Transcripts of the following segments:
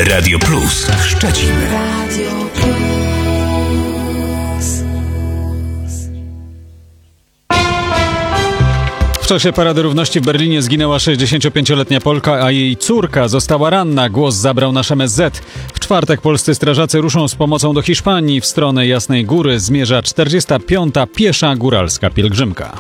Radio Plus Szczecin. Radio Plus. W czasie Parady Równości w Berlinie zginęła 65-letnia Polka, a jej córka została ranna. Głos zabrał nasz MSZ. W czwartek polscy strażacy ruszą z pomocą do Hiszpanii. W stronę Jasnej Góry zmierza 45. piesza góralska pielgrzymka.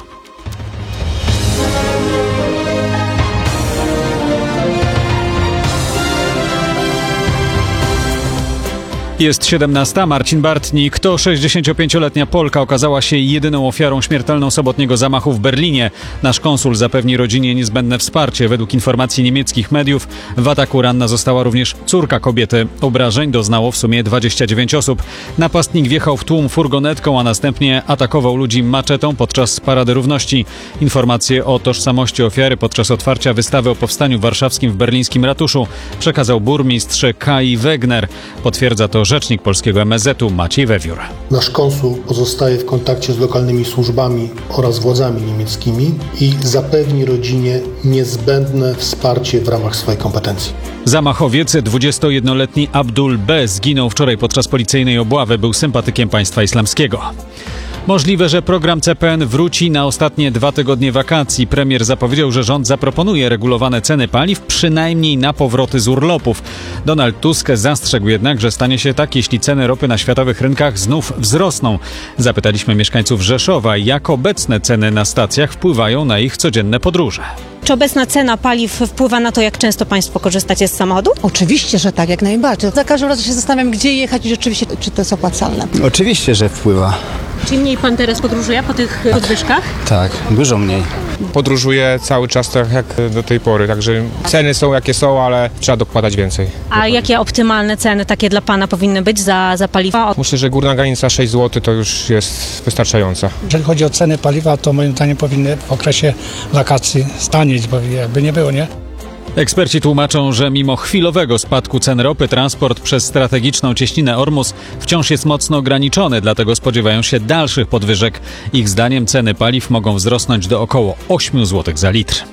Jest 17. Marcin Bartnik. To 65-letnia Polka okazała się jedyną ofiarą śmiertelną sobotniego zamachu w Berlinie. Nasz konsul zapewni rodzinie niezbędne wsparcie. Według informacji niemieckich mediów w ataku ranna została również córka kobiety. Obrażeń doznało w sumie 29 osób. Napastnik wjechał w tłum furgonetką, a następnie atakował ludzi maczetą podczas Parady Równości. Informacje o tożsamości ofiary podczas otwarcia wystawy o powstaniu warszawskim w berlińskim ratuszu przekazał burmistrz Kai Wegner. Potwierdza to rzecznik polskiego MSZ-u Maciej Wewiór. Nasz konsul pozostaje w kontakcie z lokalnymi służbami oraz władzami niemieckimi i zapewni rodzinie niezbędne wsparcie w ramach swojej kompetencji. Zamachowiec, 21-letni Abdul B. zginął wczoraj podczas policyjnej obławy. Był sympatykiem państwa islamskiego. Możliwe, że program CPN wróci na ostatnie 2 tygodnie wakacji. Premier zapowiedział, że rząd zaproponuje regulowane ceny paliw, przynajmniej na powroty z urlopów. Donald Tusk zastrzegł jednak, że stanie się tak, jeśli ceny ropy na światowych rynkach znów wzrosną. Zapytaliśmy mieszkańców Rzeszowa, jak obecne ceny na stacjach wpływają na ich codzienne podróże. Czy obecna cena paliw wpływa na to, jak często Państwo korzystacie z samochodu? Oczywiście, że tak, jak najbardziej. Za każdym razem się zastanawiam, gdzie jechać i rzeczywiście, czy to jest opłacalne. Oczywiście, że wpływa. Czy mniej Pan teraz podróżuje po tych podwyżkach? Tak, dużo mniej. Podróżuję cały czas tak jak do tej pory, także ceny są jakie są, ale trzeba dokładać więcej. A jakie optymalne ceny takie dla Pana powinny być za paliwo? Myślę, że górna granica 6 zł to już jest wystarczająca. Jeżeli chodzi o ceny paliwa, to moim zdaniem powinny w okresie wakacji stanieć, bo jakby nie było, nie? Eksperci tłumaczą, że mimo chwilowego spadku cen ropy, transport przez strategiczną cieśninę Ormus wciąż jest mocno ograniczony, dlatego spodziewają się dalszych podwyżek. Ich zdaniem ceny paliw mogą wzrosnąć do około 8 zł za litr.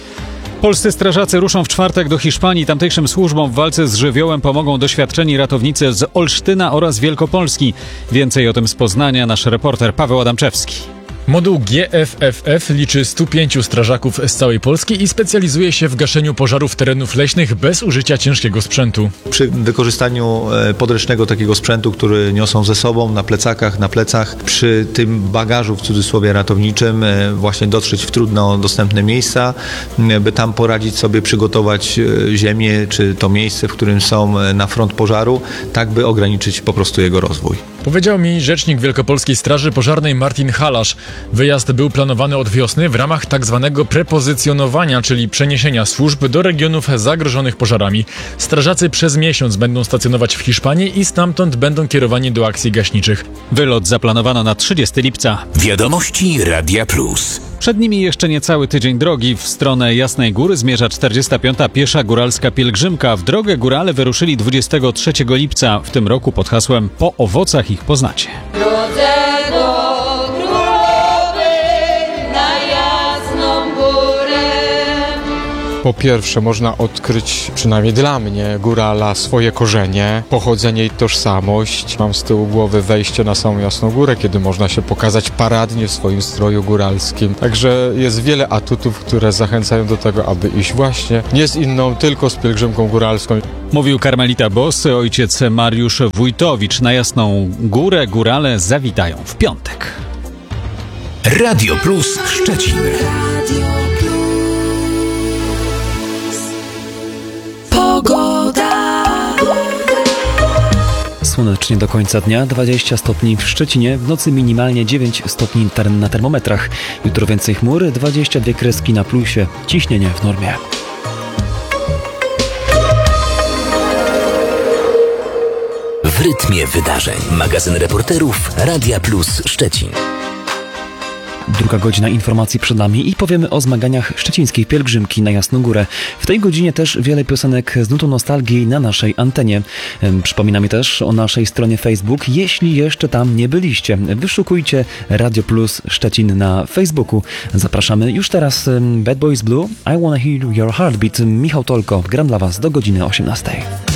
Polscy strażacy ruszą w czwartek do Hiszpanii. Tamtejszym służbom w walce z żywiołem pomogą doświadczeni ratownicy z Olsztyna oraz Wielkopolski. Więcej o tym z Poznania nasz reporter Paweł Adamczewski. Moduł GFFF liczy 105 strażaków z całej Polski i specjalizuje się w gaszeniu pożarów terenów leśnych bez użycia ciężkiego sprzętu. Przy wykorzystaniu podręcznego takiego sprzętu, który niosą ze sobą na plecakach, na plecach, przy tym bagażu w cudzysłowie ratowniczym właśnie dotrzeć w trudno dostępne miejsca, by tam poradzić sobie, przygotować ziemię czy to miejsce, w którym są na front pożaru, tak by ograniczyć po prostu jego rozwój. Powiedział mi rzecznik Wielkopolskiej Straży Pożarnej Martin Halasz. Wyjazd był planowany od wiosny w ramach tzw. prepozycjonowania, czyli przeniesienia służb do regionów zagrożonych pożarami. Strażacy przez miesiąc będą stacjonować w Hiszpanii i stamtąd będą kierowani do akcji gaśniczych. Wylot zaplanowano na 30 lipca. Wiadomości Radia Plus. Przed nimi jeszcze niecały tydzień drogi. W stronę Jasnej Góry zmierza 45. piesza góralska pielgrzymka. W drogę górale wyruszyli 23 lipca. W tym roku pod hasłem „Po owocach ich poznacie”. Po pierwsze można odkryć, przynajmniej dla mnie, górala, swoje korzenie, pochodzenie i tożsamość. Mam z tyłu głowy wejście na samą Jasną Górę, kiedy można się pokazać paradnie w swoim stroju góralskim. Także jest wiele atutów, które zachęcają do tego, aby iść właśnie nie z inną, tylko z pielgrzymką góralską. Mówił karmelita bosy ojciec Mariusz Wójtowicz. Na Jasną Górę górale zawitają w piątek. Radio Plus Szczecin. Słonecznie do końca dnia, 20 stopni w Szczecinie, w nocy minimalnie 9 stopni na termometrach. Jutro więcej chmur, 22 kreski na plusie, ciśnienie w normie. W rytmie wydarzeń. Magazyn reporterów Radia Plus Szczecin. Druga godzina informacji przed nami i powiemy o zmaganiach szczecińskiej pielgrzymki na Jasną Górę. W tej godzinie też wiele piosenek z nutą nostalgii na naszej antenie. Przypominamy też o naszej stronie Facebook. Jeśli jeszcze tam nie byliście, wyszukujcie Radio Plus Szczecin na Facebooku. Zapraszamy już teraz Bad Boys Blue, I Wanna Hear Your Heartbeat. Michał Tolko, gram dla Was do godziny 18.